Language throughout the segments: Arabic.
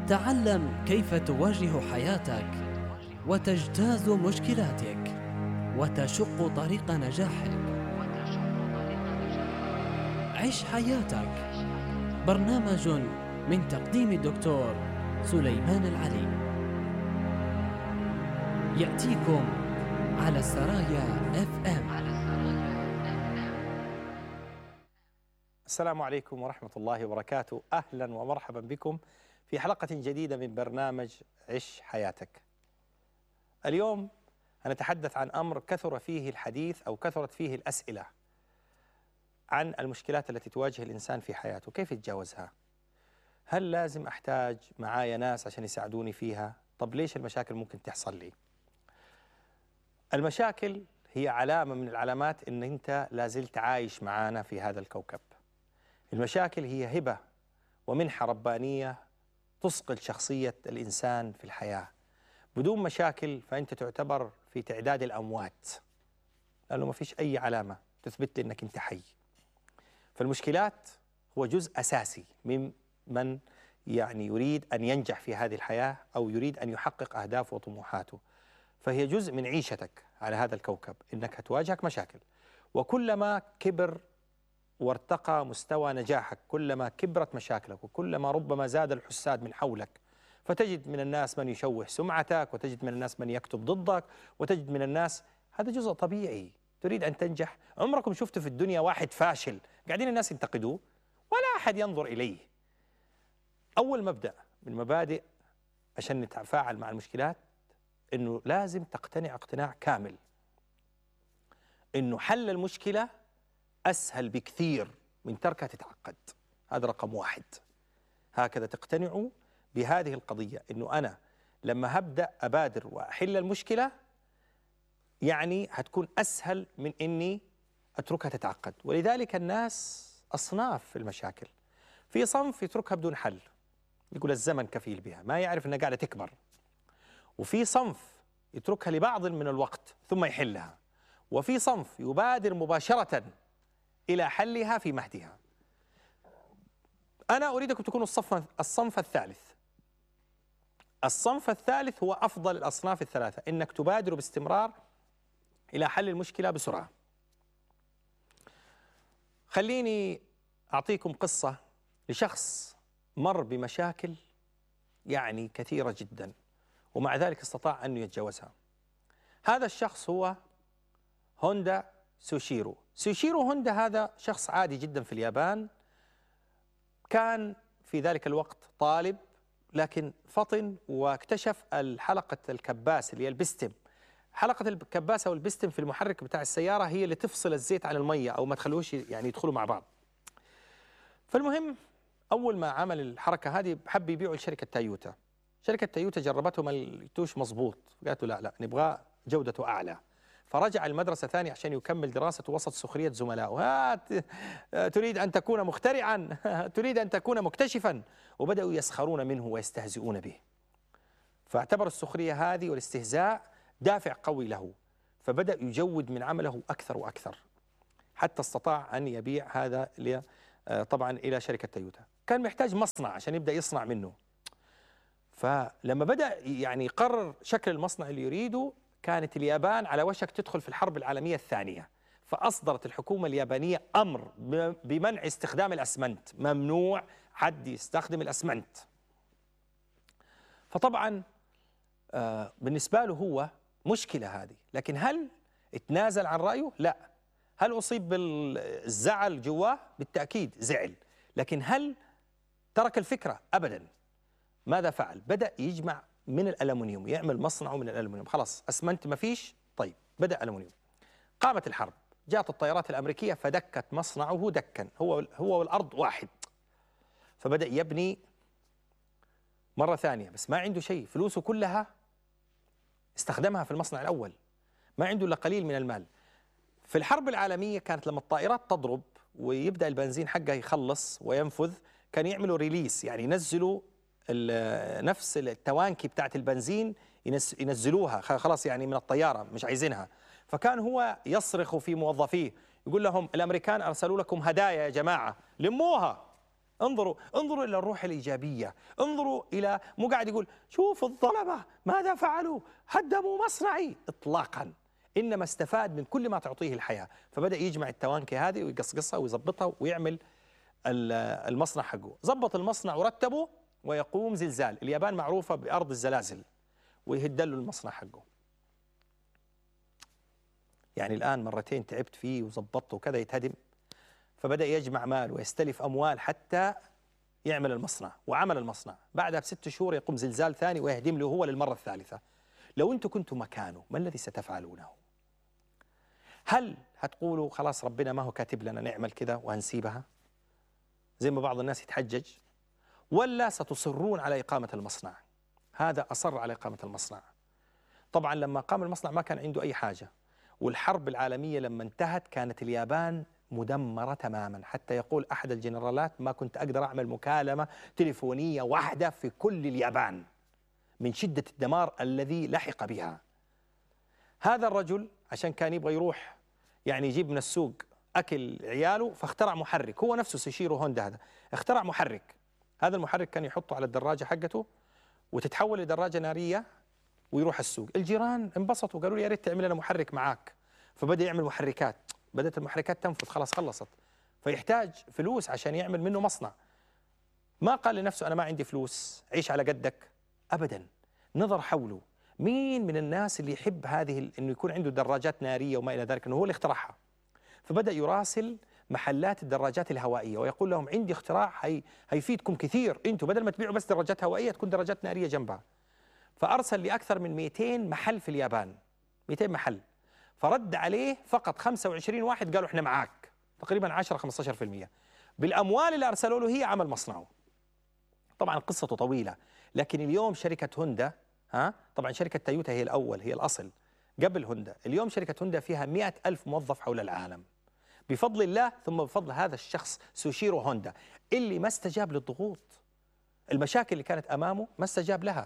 تعلم كيف تواجه حياتك وتجتاز مشكلاتك وتشق طريق نجاحك. عش حياتك، برنامج من تقديم الدكتور سليمان العلي، يأتيكم على السرايا FM. السلام عليكم ورحمة الله وبركاته. أهلا ومرحبا بكم في حلقة جديدة من برنامج عش حياتك. اليوم هنتحدث عن أمر كثر فيه الحديث أو كثرت فيه الأسئلة عن المشكلات التي تواجه الإنسان في حياته، كيف يتجاوزها؟ هل لازم أحتاج معايا ناس عشان يساعدوني فيها؟ طب ليش المشاكل ممكن تحصل لي؟ المشاكل هي علامة من العلامات إن أنت لازلت عايش معانا في هذا الكوكب. المشاكل هي هبة ومنحة ربانية تثقل شخصية الإنسان في الحياة. بدون مشاكل فأنت تعتبر في تعداد الأموات، لأنه ما فيش أي علامة تثبت لي أنك أنت حي. فالمشكلات هو جزء أساسي من يريد أن ينجح في هذه الحياة أو يريد أن يحقق أهدافه وطموحاته. فهي جزء من عيشتك على هذا الكوكب، إنك هتواجهك مشاكل. وكلما كبر وارتقى مستوى نجاحك، كلما كبرت مشاكلك، وكلما ربما زاد الحساد من حولك، فتجد من الناس من يشوه سمعتك، وتجد من الناس من يكتب ضدك، وتجد من الناس. هذا جزء طبيعي. تريد أن تنجح. عمركم شفتوا في الدنيا واحد فاشل قاعدين الناس ينتقدوه ولا أحد ينظر إليه؟ أول مبدأ من مبادئ عشان نتفاعل مع المشكلات إنه لازم تقتنع اقتناع كامل إنه حل المشكلة أسهل بكثير من تركها تتعقد. هذا رقم واحد. هكذا تقتنعوا بهذه القضية، إنه أنا لما هبدأ أبادر وأحل المشكلة هتكون أسهل من إني أتركها تتعقد. ولذلك الناس أصناف في المشاكل. في صنف يتركها بدون حل، يقول الزمن كفيل بها، ما يعرف أنها قاعدة تكبر. وفي صنف يتركها لبعض من الوقت ثم يحلها. وفي صنف يبادر مباشرة إلى حلها في مهدها. أنا أريدكم تكونوا الصنف الثالث. الصنف الثالث هو أفضل الأصناف الثلاثة، إنك تبادر باستمرار إلى حل المشكلة بسرعة. خليني أعطيكم قصة لشخص مر بمشاكل كثيرة جدا، ومع ذلك استطاع أن يتجاوزها. هذا الشخص هو هوندا سوشيرو. سوشيرو هوندا هذا شخص عادي جدا في اليابان، كان في ذلك الوقت طالب، لكن فطن واكتشف الحلقة الكباس اللي هي البستم. حلقة الكباس أو البستم في المحرك بتاع السيارة هي اللي تفصل الزيت عن المية أو ما تخلوش يدخلوا مع بعض. فالمهم أول ما عمل الحركة هذه حب يبيعه لشركة تويوتا. شركة تويوتا جربته ما لقيتوش مظبوط، قالت له لا نبغى جودته أعلى. فرجع المدرسة ثانية عشان يكمل دراسته وسط سخرية زملائه. تريد أن تكون مخترعا، تريد أن تكون مكتشفا. وبدأوا يسخرون منه ويستهزئون به. فاعتبر السخرية هذه والاستهزاء دافع قوي له، فبدأ يجود من عمله أكثر وأكثر حتى استطاع أن يبيع هذا طبعا إلى شركة تويوتا. كان محتاج مصنع عشان يبدأ يصنع منه. فلما بدأ يقرر شكل المصنع اللي يريده، كانت اليابان على وشك تدخل في الحرب العالمية الثانية، فأصدرت الحكومة اليابانية أمر بمنع استخدام الأسمنت. ممنوع حد يستخدم الأسمنت. فطبعا بالنسبة له هو مشكلة هذه، لكن هل اتنازل عن رأيه؟ لا. هل أصيب بالزعل جواه؟ بالتأكيد زعل. لكن هل ترك الفكرة؟ أبدا. ماذا فعل؟ بدأ يجمع من الألمنيوم، يعمل مصنعه من الألمنيوم. خلاص أسمنت ما فيش، طيب بدأ ألمنيوم. قامت الحرب، جاءت الطيارات الأمريكية فدكت مصنعه دكا، هو والأرض واحد. فبدأ يبني مرة ثانية، بس ما عنده شيء، فلوسه كلها استخدمها في المصنع الأول، ما عنده إلا قليل من المال. في الحرب العالمية كانت لما الطائرات تضرب ويبدأ البنزين حقه يخلص وينفذ، كان يعملوا ريليس، ينزلوا نفس التوانكي بتاعت البنزين، ينزلوها خلاص من الطيارة، مش عايزينها. فكان هو يصرخ في موظفيه يقول لهم الأمريكان أرسلوا لكم هدايا يا جماعة، لموها. انظروا إلى الروح الإيجابية، انظروا إلى، مو قاعد يقول شوف الظلمة ماذا فعلوا هدموا مصنعي، إطلاقا، إنما استفاد من كل ما تعطيه الحياة. فبدأ يجمع التوانكي هذه ويقصقصها ويظبطها ويعمل المصنع حقه. ظبط المصنع ورتبه ويقوم زلزال. اليابان معروفة بأرض الزلازل، ويهدلوا المصنع حقه. يعني الآن مرتين تعبت فيه وظبطته وكذا يتهدم، فبدأ يجمع مال ويستلف أموال حتى يعمل المصنع، وعمل المصنع. بعدها ب6 شهور يقوم زلزال ثاني ويهدم له هو للمرة الثالثة. لو أنتم كنتم مكانه ما الذي ستفعلونه؟ هل هتقولوا خلاص ربنا ما هو كاتب لنا نعمل كذا وهنسيبها زي ما بعض الناس يتحجج، ولا ستصرون على إقامة المصنع؟ هذا أصر على إقامة المصنع. طبعا لما قام المصنع ما كان عنده أي حاجة، والحرب العالمية لما انتهت كانت اليابان مدمرة تماما، حتى يقول أحد الجنرالات ما كنت أقدر أعمل مكالمة تليفونية واحدة في كل اليابان من شدة الدمار الذي لحق بها. هذا الرجل عشان كان يبغى يروح يعني يجيب من السوق أكل عياله، فاخترع محرك. هو نفسه سيشيرو هوندا هذا اخترع محرك. هذا المحرك كان يحطه على الدراجة حقته وتتحول لدراجة نارية ويروح السوق. الجيران انبسطوا قالوا لي يا ريت تعمل لنا محرك معاك، فبدأ يعمل محركات. بدأت المحركات تنفذ، خلاص خلصت، فيحتاج فلوس عشان يعمل منه مصنع. ما قال لنفسه أنا ما عندي فلوس عيش على قدك، أبدا. نظر حوله مين من الناس اللي يحب هذه إنه يكون عنده دراجات نارية وما إلى ذلك، إنه هو اللي اخترعها. فبدأ يراسل محلات الدراجات الهوائية ويقول لهم عندي اختراع هيفيدكم كثير، انتم بدل ما تبيعوا بس دراجات هوائية تكون دراجات نارية جنبها. فأرسل لأكثر من 200 محل في اليابان، 200 محل، فرد عليه فقط 25 واحد قالوا احنا معاك، تقريبا 10-15%. بالأموال اللي أرسلوا له هي عمل مصنعه. طبعا قصته طويلة، لكن اليوم شركة هوندا، طبعا شركة تويوتا هي الأول، هي الأصل قبل هوندا. اليوم شركة هوندا فيها 100,000 موظف حول العالم بفضل الله، ثم بفضل هذا الشخص سوشيرو هوندا اللي ما استجاب للضغوط. المشاكل اللي كانت أمامه ما استجاب لها.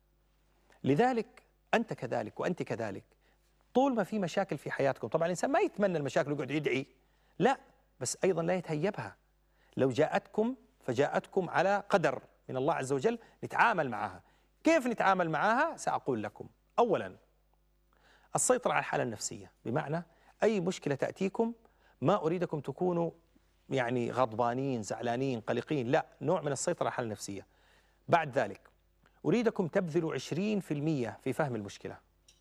لذلك أنت كذلك وأنت كذلك، طول ما في مشاكل في حياتكم، طبعا الإنسان ما يتمنى المشاكل ويقعد يدعي، لا، بس أيضا لا يتهيبها. لو جاءتكم فجاءتكم على قدر من الله عز وجل، نتعامل معها. كيف نتعامل معها؟ سأقول لكم. أولا السيطرة على الحالة النفسية، بمعنى أي مشكلة تأتيكم ما أريدكم تكونوا يعني غضبانين زعلانين قلقين، لا، نوع من السيطرة على الحالة النفسية. بعد ذلك أريدكم تبذلوا 20% في فهم المشكلة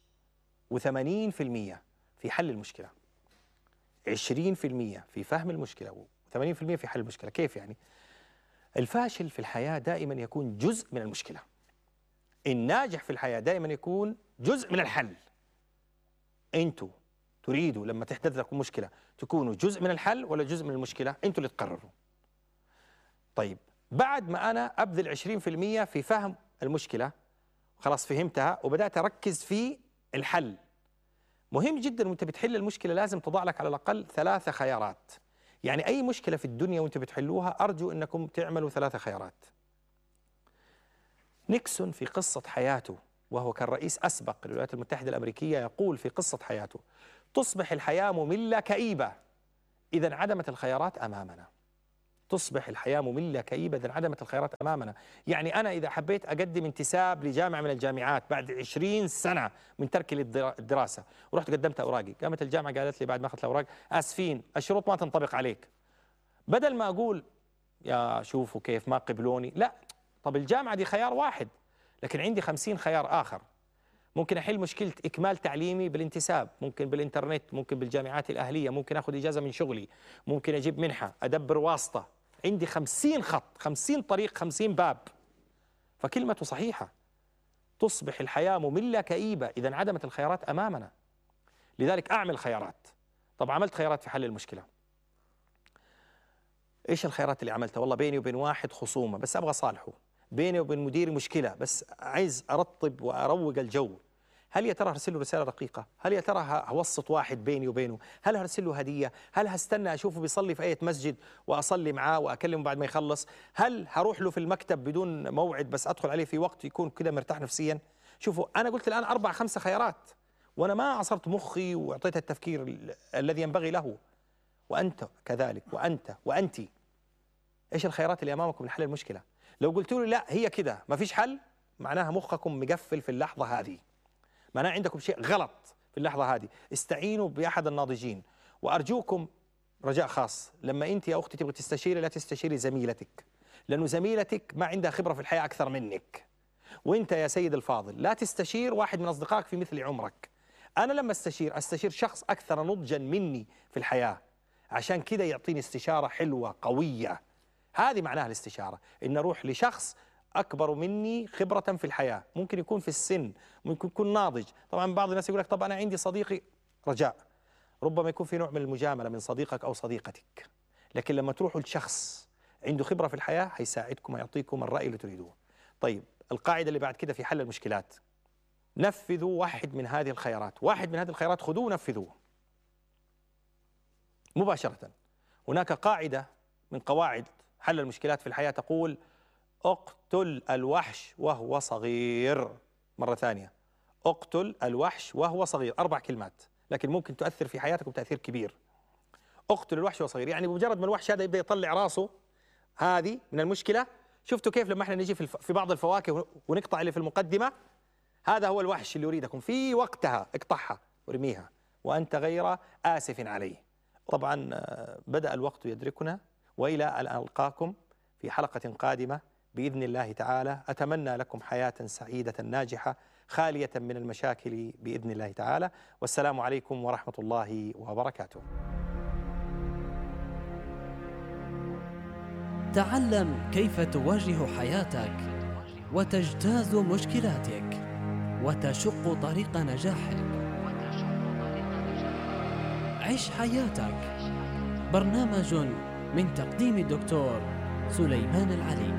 و80% في حل المشكلة. 20% في فهم المشكلة و80% في حل المشكلة. كيف يعني؟ الفاشل في الحياة دائما يكون جزء من المشكلة، الناجح في الحياة دائما يكون جزء من الحل. أنتوا تريدوا لما تحدث لكم مشكلة تكونوا جزء من الحل ولا جزء من المشكلة؟ أنتوا اللي تقرروا. طيب بعد ما أنا أبذل 20% في فهم المشكلة، خلاص فهمتها وبدأت أركز في الحل. مهم جدا وانت بتحل المشكلة لازم تضع لك على الأقل 3 خيارات. يعني أي مشكلة في الدنيا وانت بتحلوها أرجو أنكم تعملوا 3 خيارات. نيكسون في قصة حياته، وهو كان رئيس أسبق للولايات المتحدة الأمريكية، يقول في قصة حياته: تصبح الحياة مملة كئيبة إذا انعدمت الخيارات أمامنا. تصبح الحياة مملة كئيبة إذا انعدمت الخيارات أمامنا. يعني أنا إذا حبيت أقدم انتساب لجامعة من الجامعات بعد 20 سنة من تركي للدراسة ورحت قدمت أوراقي، قامت الجامعة قالت لي بعد ما أخذت الأوراق: آسفين الشروط ما تنطبق عليك. بدل ما أقول يا شوفوا كيف ما قبلوني، لا، طب الجامعة دي خيار واحد، لكن عندي 50 خيار آخر. ممكن أحل مشكلة إكمال تعليمي بالانتساب، ممكن بالإنترنت، ممكن بالجامعات الأهلية، ممكن أخذ إجازة من شغلي، ممكن أجيب منحة، أدبر واسطة. عندي 50 خط، 50 طريق، 50 باب. فكلمته صحيحة، تصبح الحياة مملة كئيبة إذا انعدمت الخيارات أمامنا. لذلك أعمل خيارات. طب عملت خيارات في حل المشكلة. إيش الخيارات اللي عملتها؟ والله بيني وبين واحد خصومة بس أبغى صالحه، بيني وبين مديري مشكلة بس عايز أرطب وأروق الجو. هل يا ترى هرسل له رسالة رقيقة؟ هل يا ترى هوسط واحد بيني وبينه؟ هل هرسل له هدية؟ هل هستنى أشوفه بيصلي في أي مسجد وأصلي معاه وأكلمه بعد ما يخلص؟ هل هروح له في المكتب بدون موعد بس أدخل عليه في وقت يكون كده مرتاح نفسيا؟ شوفوا أنا قلت الآن 4-5 خيارات، وأنا ما عصرت مخي وأعطيت التفكير الذي ينبغي له. وأنت كذلك، وأنت وأنتِ. إيش الخيارات اللي أمامكم لحل المشكلة. لو قلتوا لي لا هي كده ما فيش حل، معناها مخكم مقفل في اللحظة هذه، معناها عندكم شيء غلط في اللحظة هذه. استعينوا بأحد الناضجين، وأرجوكم رجاء خاص لما أنت يا أختي تبغي تستشيري لا تستشيري زميلتك، لأنه زميلتك ما عندها خبرة في الحياة أكثر منك. وأنت يا سيد الفاضل لا تستشير واحد من أصدقائك في مثل عمرك. أنا لما أستشير شخص أكثر نضجا مني في الحياة، عشان كده يعطيني استشارة حلوة قوية. هذه معناها الاستشارة، إن أروح لشخص أكبر مني خبرة في الحياة، ممكن يكون في السن، ممكن يكون ناضج. طبعا بعض الناس يقول لك طب أنا عندي صديقي، رجاء ربما يكون في نوع من المجاملة من صديقك أو صديقتك، لكن لما تروحوا لشخص عنده خبرة في الحياة هيساعدكم ويعطيكم الرأي اللي تريدوه. طيب القاعدة اللي بعد كده في حل المشكلات، نفذوا واحد من هذه الخيارات، واحد من هذه الخيارات خذوه ونفذوه مباشرة. هناك قاعدة من قواعد حل المشكلات في الحياة تقول: اقتل الوحش وهو صغير. مرة ثانية، اقتل الوحش وهو صغير. 4 كلمات لكن ممكن تؤثر في حياتكم تأثير كبير. اقتل الوحش وهو صغير، يعني بمجرد ما الوحش هذا يبدأ يطلع راسه هذه من المشكلة. شفتوا كيف لما احنا نجي في بعض الفواكه ونقطع اللي في المقدمة، هذا هو الوحش اللي يريدكم في وقتها، اقطعها وارميها وأنت غير آسف عليه. طبعا بدأ الوقت يدركنا، وإلى أن ألقاكم في حلقة قادمة بإذن الله تعالى. أتمنى لكم حياة سعيدة ناجحة خالية من المشاكل بإذن الله تعالى، والسلام عليكم ورحمة الله وبركاته. تعلم كيف تواجه حياتك وتجتاز مشكلاتك وتشق طريق نجاحك. عش حياتك، برنامج من تقديم الدكتور سليمان العلي،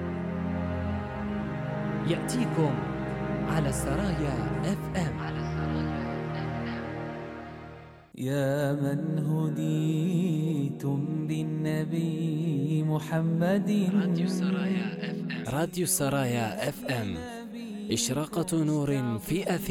يأتيكم على السرايا FM. يا من هديتم بالنبي محمد. راديو السرايا FM، إشراقة نور في أثير.